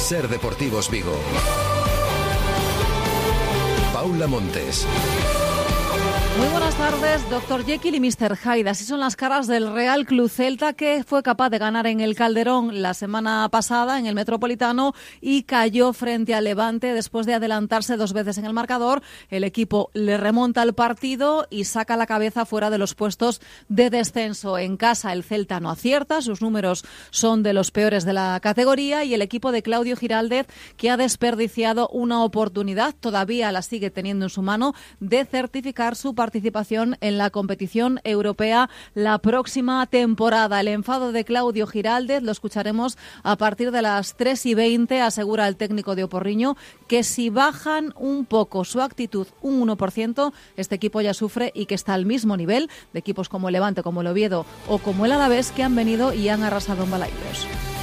Ser Deportivos Vigo. Paula Montes. Muy buenas tardes, Dr. Jekyll y Mr. Hyde. Así son las caras del Real Club Celta, que fue capaz de ganar en el Calderón la semana pasada en el Metropolitano y cayó frente al Levante después de adelantarse 2 veces en el marcador. El equipo le remonta el partido y saca la cabeza fuera de los puestos de descenso. En casa el Celta no acierta, sus números son de los peores de la categoría y el equipo de Claudio Giraldez, que ha desperdiciado una oportunidad, todavía la sigue teniendo en su mano, de certificar su participación en la competición europea la próxima temporada. El enfado de Claudio Giraldez lo escucharemos a partir de las 3:20. Asegura el técnico de Oporriño que si bajan un poco su actitud, un 1%, este equipo ya sufre y que está al mismo nivel de equipos como el Levante, como el Oviedo o como el Alavés, que han venido y han arrasado en Balaidos.